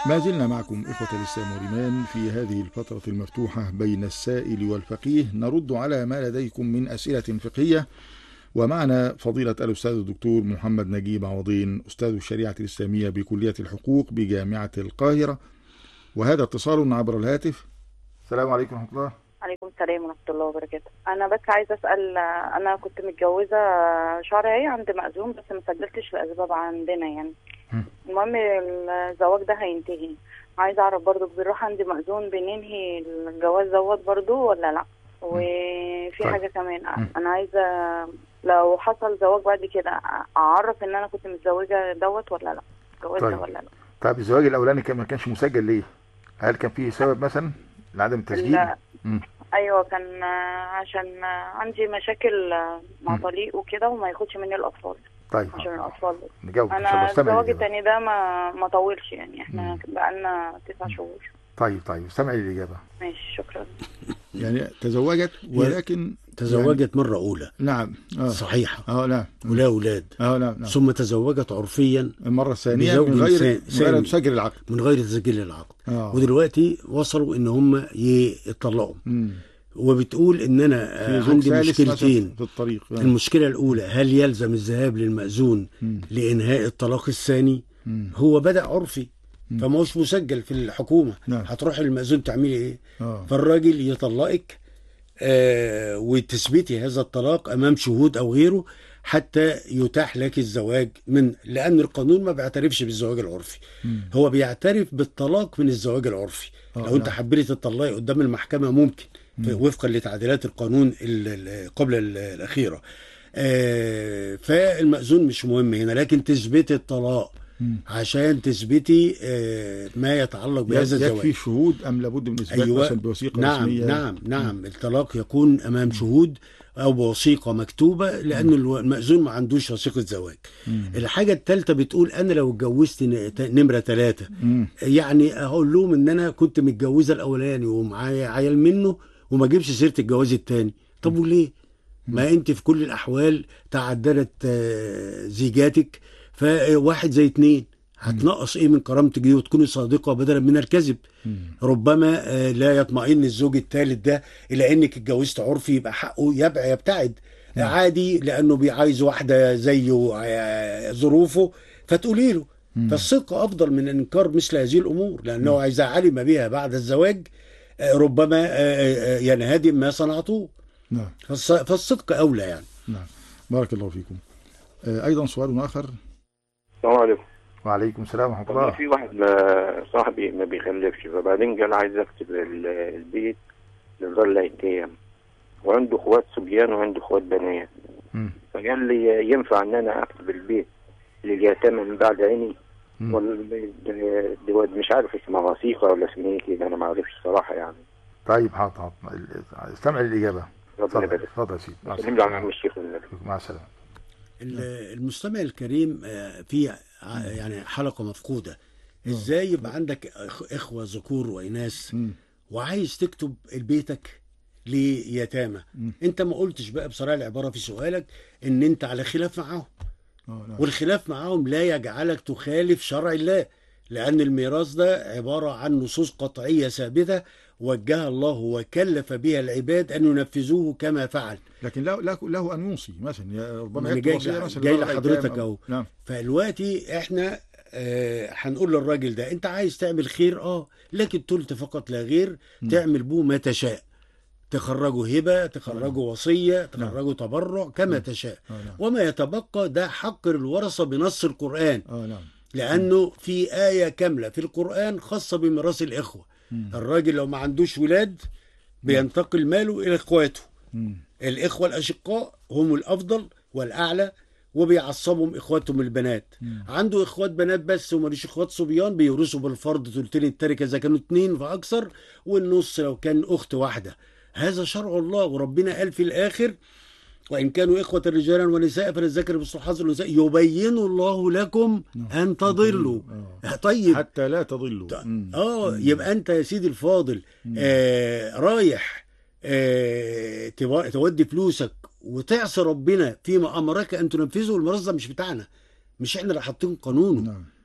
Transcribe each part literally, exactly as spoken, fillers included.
ما زلنا معكم إخوة الإسلام والإيمان في هذه الفترة المفتوحة بين السائل والفقيه، نرد على ما لديكم من أسئلة فقهية. ومعنا فضيلة الأستاذ الدكتور محمد نجيب عوضين، أستاذ الشريعة الإسلامية بكلية الحقوق بجامعة القاهرة، وهذا اتصال عبر الهاتف. السلام عليكم ورحمة الله. عليكم السلام ورحمة الله وبركاته. أنا بس عايزة أسأل، أنا كنت متجوزة شرعي عند مأذون بس ما سجلتش لأسباب عندنا يعني. المهم الزواج ده هينتهي، عايزة أعرف برضو بنروح عند مأذون بننهي الجواز دوت برضو ولا لأ؟ وفي طيب. حاجة كمان أنا عايزة لو حصل زواج بعد كده أعرف إن أنا كنت متزوجة دوت ولا لأ؟ جواز طيب. ده ولا لأ؟ طيب الزواج الأولاني كان ما كانش مسجل ليه؟ هل كان فيه سبب مثلا لعدم التسجيل؟ ايوه كان عشان عندي مشاكل مع طليق وكده وما ياخدش مني الاطفال. طيب عشان الاطفال نجاوب. انا الزواج الثاني ده ما ما طولش يعني، احنا بقالنا تسع شهور. طيب طيب سامعي الاجابه. ماشي شكرا. يعني تزوجت ولكن تزوجت يعني مرة أولى. نعم آه. صحيحة. اه نعم. ولا أولاد. اه نعم نعم. ثم تزوجت عرفيا المرة الثانية من غير من غير تسجيل العقد. من غير تسجيل العقد. آه. ودلوقتي وصلوا إن هم يطلقوا. وبتقول إن أنا عندي مشكلتين في الطريق. آه. المشكلة الأولى، هل يلزم الذهاب للمأذون مم. لإنهاء الطلاق الثاني؟ مم. هو بدأ عرفي فما هوش مسجل في الحكومة. نعم. هتروح للمأذون تعملي إيه؟ آه. فالراجل يطلقك آه وتثبتي هذا الطلاق أمام شهود أو غيره حتى يتاح لك الزواج، من لأن القانون ما بيعترفش بالزواج العرفي. مم. هو بيعترف بالطلاق من الزواج العرفي. آه لو أنت حبيت تطلقي قدام المحكمة ممكن وفقا لتعديلات القانون قبل الأخيرة. آه فالمأذون مش مهم هنا، لكن تثبتي الطلاق عشان تثبتي آه ما يتعلق بهذا الزواج. يكفي شهود أم لابد من إثبات أيوة. مثلا بوثيقة نعم رسمية؟ نعم نعم م. الطلاق يكون أمام م. شهود أو بوثيقة مكتوبة، لأن المأذون ما عندوش وثيقة زواج. م. الحاجة الثالثة بتقول أنا لو اتجوزت نمرة ثلاثة يعني أقول لهم إن أنا كنت متجوزة الأولاني ومعايا عيال منه وما جيبش سيرة الجواز الثاني. طب وليه؟ ما أنت في كل الأحوال تعدلت زيجاتك، فواحد زي اتنين هتنقص ايه من كرامتك دي وتكوني صادقة بدلا من الكذب. ربما لا يطمئن الزوج الثالث ده الى انك اتجوزت عرفي يبقى حقه يبقى يبتعد مم. عادي، لانه بيعايز واحدة زيه ظروفه فتقولي له. فالصدق افضل من انكار مثل هذه الامور، لانه اذا علم بها بعد الزواج ربما ينهدم ما صنعته. نعم. فالصدق اولى يعني. نعم. بارك الله فيكم. ايضا سؤال اخر. السلام عليكم. وعليكم السلام ورحمة الله. في واحد ما صاحبي ما بيخلفش، فبعدين قال عايز اكتب البيت لظل ايتام، وعنده اخوات صبيان وعنده اخوات بنات. فقال لي ينفع ان انا اكتب البيت لليتامى من بعد عيني؟ ولا مش عارف اسمها وثيقة ولا اسمها ايه كده، انا ما اعرفش الصراحة يعني. طيب حاضر حاضر استمع للإجابة. ربنا يبارك. اتفضل يا سيدي. مع السلامة. المستمع الكريم في يعني حلقة مفقودة، ازاي يبقى عندك اخوة ذكور واناث وعايز تكتب بيتك ليتامى؟ انت ما قلتش بقى بصراحة العبارة في سؤالك ان انت على خلاف معاهم، والخلاف معاهم لا يجعلك تخالف شرع الله، لان الميراث ده عبارة عن نصوص قطعية ثابتة وجه الله وكلف بها العباد ان ينفذوه كما فعل. لكن له له, له ان يوصي مثلا، ربما جاي, جاي لحضرتك اهو. نعم. فدلوقتي احنا آه هنقول للراجل ده انت عايز تعمل خير اه لكن تلت فقط لا غير، م. تعمل به ما تشاء، تخرجه هبه، تخرجه وصيه، تخرجه تبرع كما م. تشاء. آه وما يتبقى ده حق الورثه بنص القرآن. اه نعم. لانه في آية كاملة في القرآن خاصة بميراث الاخوه. م. الراجل لو ما عندوش ولاد بينتقل ماله الى اخواته. م. الإخوة الأشقاء هم الأفضل والأعلى وبيعصبهم إخواتهم البنات. مم. عنده إخوات بنات بس وماليش إخوات صبيان بيورثوا بالفرض ثلثين التركة إذا كانوا اتنين فأكثر، والنص لو كان أخت واحدة. هذا شرع الله، وربنا قال في الآخر وإن كانوا إخوة رجالا ونساء فللذكر مثل حظ الأنثيين يبين الله لكم أن تضلوا. آه. طيب حتى لا تضلوا. آه يبقى أنت يا سيدي الفاضل آه رايح آه تودي فلوسك وتعصي ربنا فيما أمرك أن تنفذه. الميراث ده مش بتاعنا، مش احنا اللي حاطين قانونه.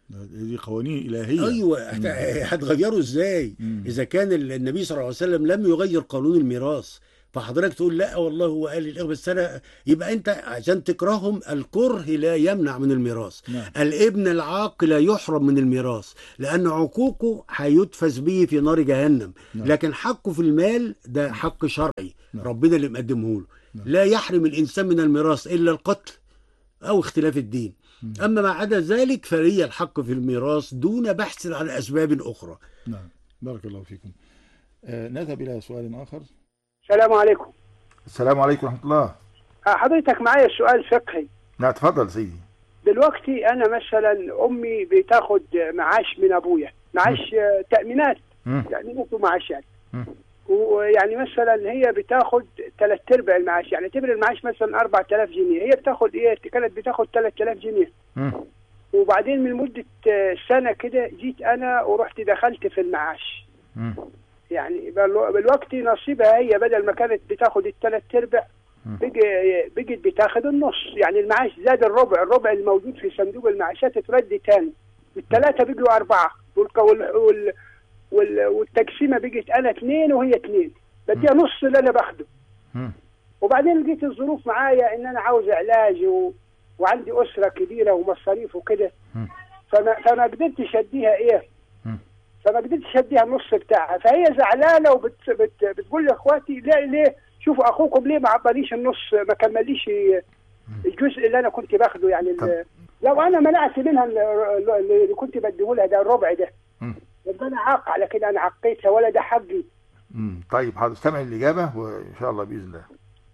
دي قوانين إلهية. ايوه هتغيروا ازاي؟ مم. اذا كان النبي صلى الله عليه وسلم لم يغير قانون الميراث، فحضرتك تقول لا والله هو قال الإخوة بس انا، يبقى انت عشان تكرههم. الكره لا يمنع من الميراث. نعم. الابن العاق لا يحرم من الميراث، لان عقوقه هيدفس به في نار جهنم. نعم. لكن حقه في المال ده حق شرعي. نعم. ربنا اللي مقدمه له. نعم. لا يحرم الانسان من الميراث الا القتل او اختلاف الدين. نعم. اما ما عدا ذلك فلي الحق في الميراث دون بحث عن اسباب اخرى. نعم. بارك الله فيكم. آه نذهب الى سؤال اخر. السلام عليكم. السلام عليكم ورحمة الله. حضرتك معايا سؤال فقهي. لا تفضل سيدي. دلوقتي أنا مثلا أمي بتاخد معاش من أبويا، معاش م. تأمينات، تأمينات ومعاش يعني. م. ويعني مثلا هي بتاخد ثلاث أرباع المعاش، يعني تبر المعاش مثلا أربعة آلاف جنيه، هي بتاخد إيه؟ كانت بتاخد ثلاثة آلاف جنيه. م. وبعدين من مدة سنة كده جيت أنا ورحت دخلت في المعاش. م. يعني بالوقت نصيبها هي بدل ما كانت بتاخد الثلاث ارباع بقت بتاخد النص، يعني المعاش زاد الربع، الربع الموجود في صندوق المعاشات اترد تاني، الثلاثه بقوا اربعه وال وال والتقسيمه بقت انا اثنين وهي اثنين، بديها نص اللي انا باخده. وبعدين لقيت الظروف معايا ان انا عاوز علاج و... وعندي اسره كبيره ومصاريف وكده، فما فما قدرتش اديها ايه؟ فما قدرتش اديها النص بتاعها، فهي زعلانه وبتقول لاخواتي ليه ليه شوفوا اخوكم ليه ما عطانيش النص، ما كمليش الجزء اللي انا كنت باخده، يعني لو انا منعت منها اللي كنت بديه لها ده الربع ده، يبقى انا عاق على كده، انا عقيتها ولا ده حقي. امم طيب هستمع الاجابه وان شاء الله باذن الله.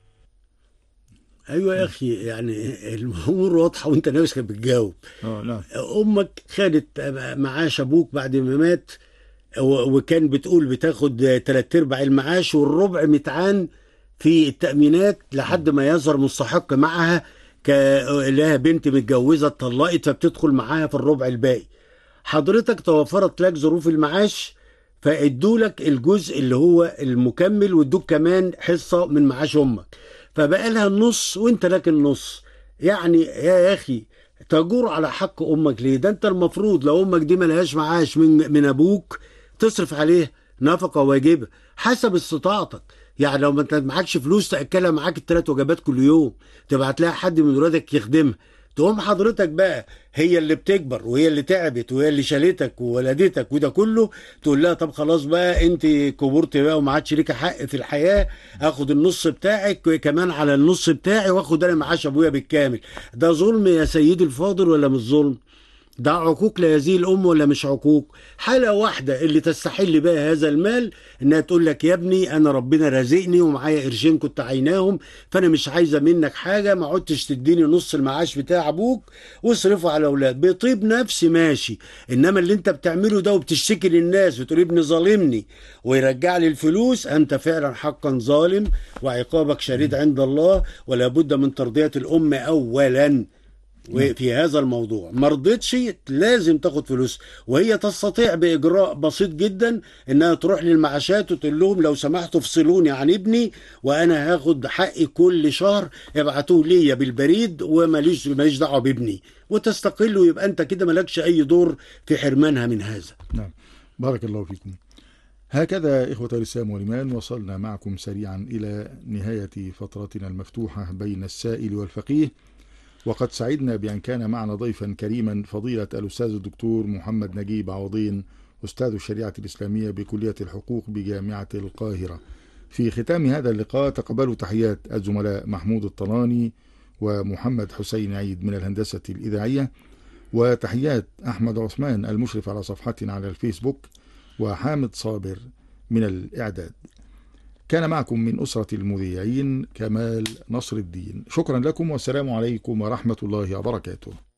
ايوه يا اخي، يعني الامور واضحه وانت نفسك بتجاوب. اه نعم. امك خدت معاش ابوك بعد ما مات، وكان بتقول بتاخد ثلاث ارباع المعاش والربع متعان في التأمينات لحد ما يظهر مستحق معها، لها بنت متجوزة اتطلقت فبتدخل معاها في الربع الباقي. حضرتك توفرت لك ظروف المعاش فادوا لك الجزء اللي هو المكمل، وادوك كمان حصة من معاش امك، فبقى لها النص وانت لك النص. يعني يا اخي تجور على حق امك ليه؟ ده انت المفروض لو امك دي ملهاش معاش من من ابوك تصرف عليها نفقه واجبه حسب استطاعتك. يعني لو ما انت معكش فلوس تاكلها معاك الثلاث وجبات كل يوم، تبعت لها حد من ولادك يخدمها، تقوم حضرتك بقى هي اللي بتكبر وهي اللي تعبت وهي اللي شالتك وولدتك وده كله، تقول لها طب خلاص بقى انت كبرت بقى وما عادش ليك حق في الحياه، اخد النص بتاعك كمان على النص بتاعي واخد انا معاش ابويا بالكامل. ده ظلم يا سيدي الفاضل ولا مش ظلم؟ ده عقوق لهذه الام ولا مش عقوق؟ حاله واحده اللي تستحل بها هذا المال انها تقول لك يا ابني انا ربنا رازقني ومعايا قرشين كنت عيناهم، فانا مش عايزه منك حاجه، ما عدتش تديني نص المعاش بتاع ابوك واصرفه على الاولاد بطيب نفسي ماشي. انما اللي انت بتعمله ده وبتشتكي للناس بتقول ابني ظالمني ويرجع لي الفلوس، انت فعلا حقا ظالم وعقابك شديد عند الله، ولا بد من ترضيه الام اولا وفي هذا الموضوع. ما رضيتش لازم تاخد فلوس، وهي تستطيع باجراء بسيط جدا انها تروح للمعاشات وتقول لهم لو سمحتوا افصلوني عن ابني وانا هاخد حقي كل شهر ابعتوه لي بالبريد وماليش ماليش دعوه بابني، وتستقل، ويبقى انت كده مالكش اي دور في حرمانها من هذا. نعم بارك الله فيكم. هكذا إخوة الإسلام والإيمان وصلنا معكم سريعا إلى نهاية فترتنا المفتوحة بين السائل والفقيه، وقد سعدنا بأن كان معنا ضيفا كريما فضيلة الأستاذ الدكتور محمد نجيب عوضين، أستاذ الشريعة الإسلامية بكلية الحقوق بجامعة القاهرة. في ختام هذا اللقاء تقبلوا تحيات الزملاء محمود الطلاني ومحمد حسين عيد من الهندسة الإذاعية، وتحيات أحمد عثمان المشرف على صفحتنا على الفيسبوك، وحامد صابر من الإعداد. كان معكم من أسرة المذيعين كمال نصر الدين. شكرا لكم والسلام عليكم ورحمة الله وبركاته.